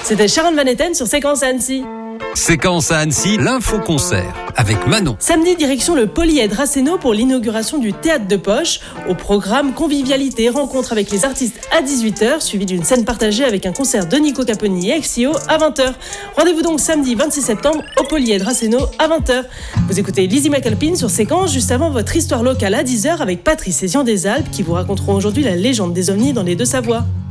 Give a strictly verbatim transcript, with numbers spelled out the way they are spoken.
C'était Sharon Van Etten sur Séquence à Annecy. Séquence à Annecy, l'info-concert avec Manon. Samedi, direction le Polyèdre Raceno pour l'inauguration du Théâtre de Poche. Au programme, convivialité, rencontre avec les artistes à dix-huit heures, suivi d'une scène partagée avec un concert de Nico Caponi et Exio à vingt heures. Rendez-vous donc samedi vingt-six septembre au Polyèdre Raceno à vingt heures. Vous écoutez Lizzie McAlpine sur Séquence, juste avant votre histoire locale à dix heures avec Patrice et Zian des Alpes qui vous raconteront aujourd'hui la légende des ovnis dans les Deux-Savoies.